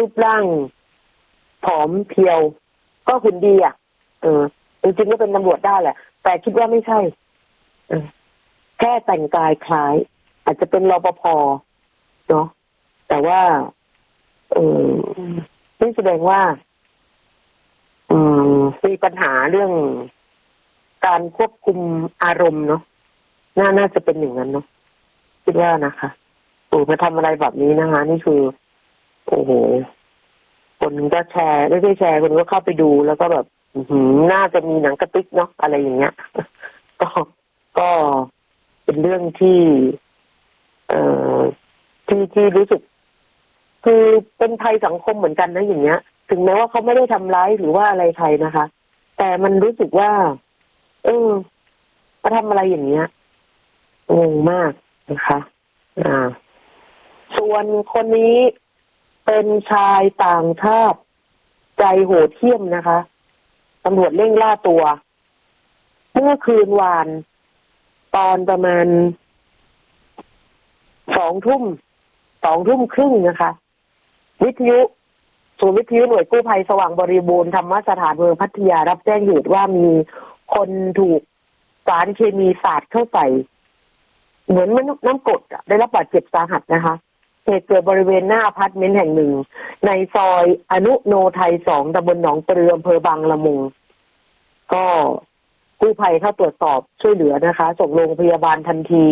รูปร่างผอมเพรียวก็หุ่นดีอ่ะจริงๆก็เป็นตำรวจได้แหละแต่คิดว่าไม่ใช่แค่แต่งกายคล้ายอาจจะเป็นรปภเนาะแต่ว่านี่แสดงว่ามีปัญหาเรื่องการควบคุมอารมณ์เนาะน่าจะเป็นอย่างนั้นเนาะคิดว่านะคะมาทำอะไรแบบนี้นะคะนี่คือโอ้โหคนก็แชร์ไม่ได้แชร์คนก็เข้าไปดูแล้วก็แบบน่าจะมีหนังกระติกเนาะอะไรอย่างเงี้ยก็เป็นเรื่องที่ที่รู้สึกคือเป็นภัยสังคมเหมือนกันนะอย่างเงี้ยถึงแม้ว่าเขาไม่ได้ทำร้ายหรือว่าอะไรใครนะคะแต่มันรู้สึกว่ามาทำอะไรอย่างเงี้ยงงมากนะคะส่วนคนนี้เป็นชายต่างชาติใจโหดเหี้ยมนะคะตำรวจเร่งล่าตัวเมื่อคืนวานตอนประมาณ2 ทุ่มครึ่งนะคะศูนย์วิทยุหน่วยกู้ภัยสว่างบริบูรณ์ธรรมสถานเมืองพัทยารับแจ้งเหตุว่ามีคนถูกสารเคมีสาดเข้าใส่เหมือนน้ำกรดได้รับบาดเจ็บสาหัสนะคะเหตุเกิดบริเวณหน้าอพาร์ตเมนต์แห่งหนึ่งในซอยอนุโนไทย2 ตำบลหนองปลืออำเภอบางละมุงก็กู้ภัยเข้าตรวจสอบช่วยเหลือนะคะส่งโรงพยาบาลทันที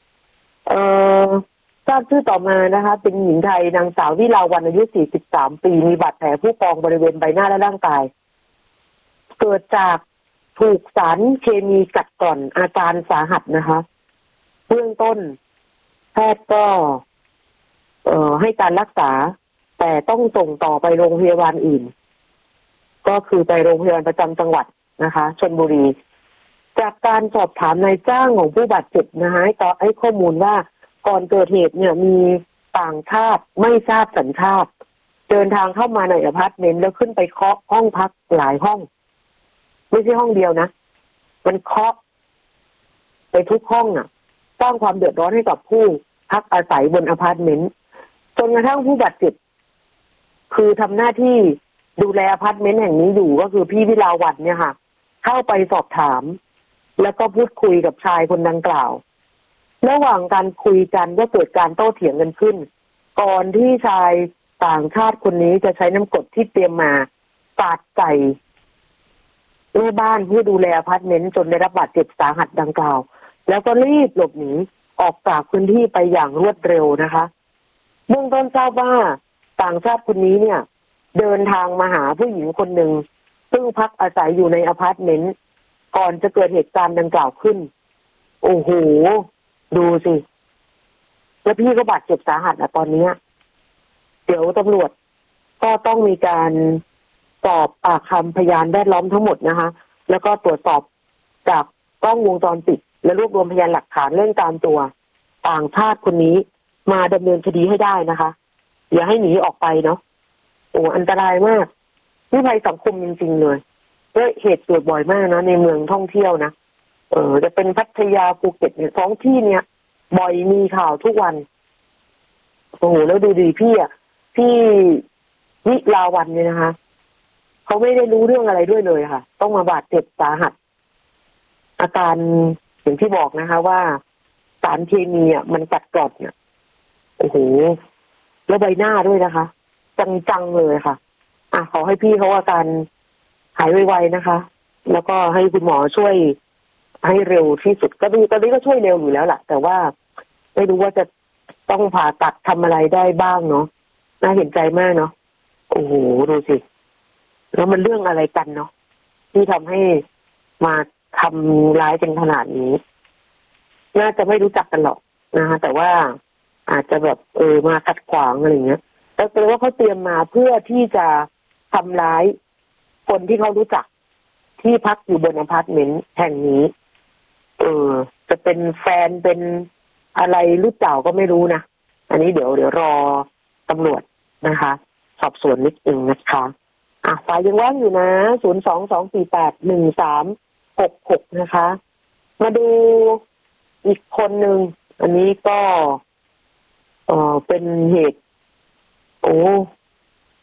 ทราบชื่อต่อมานะคะเป็นหญิงไทยนางสาววิลาวัลย์อายุ43 ปีมีบาดแผลผู้พองบริเวณใบหน้าและร่างกายเกิดจากถูกสารเคมีกัดกร่อนอาการสาหัสนะคะเบื้องต้นแพทย์ก็ให้การรักษาแต่ต้องส่งต่อไปโรงพยาบาลอื่นก็คือไปโรงพยาบาลประจำจังหวัดนะคะชลบุรีจากการสอบถามนายจ้างของผู้บาดเจ็บนะคะให้ข้อมูลว่าก่อนเกิดเหตุเนี่ยมีต่างชาติไม่ทราบสัญชาติเดินทางเข้ามาในอพาร์ตเมนต์แล้วขึ้นไปเคาะห้องพักหลายห้องไม่ใช่ห้องเดียวนะมันเคาะไปทุกห้องสร้างความเดือดร้อนให้กับผู้พักอาศัยบนอพาร์ตเมนต์จนกระทั่งผู้บาดเจ็บคือทำหน้าที่ดูแลอพาร์ตเมนต์แห่งนี้อยู่ก็คือพี่วิลาวัลย์เนี่ยค่ะเข้าไปสอบถามแล้วก็พูดคุยกับชายคนดังกล่าวระหว่างการคุยกันก็เกิดการโต้เถียงกันขึ้นก่อนที่ชายต่างชาติคนนี้จะใช้น้ำกรดที่เตรียมมาสาดใส่แม่บ้านผู้ดูแลอพาร์ตเมนต์จนได้รับบาดเจ็บสาหัสดังกล่าวแล้วก็รีบหลบหนีออกจากพื้นที่ไปอย่างรวดเร็วนะคะเบื้องต้นทราบว่าต่างชาติคนนี้เนี่ยเดินทางมาหาผู้หญิงคนหนึ่งซึ่งพักอาศัยอยู่ในอพาร์ตเมนต์ก่อนจะเกิดเหตุการณ์ดังกล่าวขึ้นโอ้โหดูสิแล้วพี่ก็บาดเจ็บสาหัสตอนนี้เดี๋ยวตำรวจก็ต้องมีการสอบปากคำพยานแวดล้อมทั้งหมดนะคะแล้วก็ตรวจสอบจากกล้องวงจรปิดและรวบรวมพยานหลักฐานเรื่องตามตัวต่างชาติคนนี้มาดำเนินคดีให้ได้นะคะอย่าให้หนีออกไปเนาะโอ้อันตรายมากนี่ภัยสังคมจริงๆเลยและเหตุเกิดบ่อยมากนะในเมืองท่องเที่ยวนะจะเป็นพัทยาภูเก็ตเนี่ยท้องที่เนี่ยบ่อยมีข่าวทุกวันโอ้โหแล้วดูดีพี่วิลาวัลย์เนี่ยนะคะเขาไม่ได้รู้เรื่องอะไรด้วยเลยค่ะต้องมาบาดเจ็บสาหัสอาการอย่างที่บอกนะคะว่าสารเคมีมันกัดกร่อนเนี่ยโอ้โหแล้วใบหน้าด้วยนะคะจังๆเลยค่ะขอให้พี่เขาอาการหายไวๆนะคะแล้วก็ให้คุณหมอช่วยให้เร็วที่สุดก็ตอนนี้ก็ช่วยเร็วอยู่แล้วล่ะแต่ว่าไม่รู้ว่าจะต้องผ่าตัดทำอะไรได้บ้างเนาะน่าเห็นใจมากเนาะโอ้โหดูสิแล้วมันเรื่องอะไรกันเนาะที่ทำให้มาทำร้ายกันขนาดนี้น่าจะไม่รู้จักกันหรอกนะคะแต่ว่าอาจจะแบบมาขัดขวางอะไรเงี้ยแต่แปลว่าเขาเตรียมมาเพื่อที่จะทำร้ายคนที่เขารู้จักที่พักอยู่บนอพาร์ตเมนต์แห่งนี้จะเป็นแฟนเป็นอะไรหรือเปล่าก็ไม่รู้นะอันนี้เดี๋ยวรอตำรวจนะคะสอบสวนนิดนึงนะคะสายยังว่างอยู่นะ022481366นะคะมาดูอีกคนหนึ่งอันนี้ก็เป็นเหตุ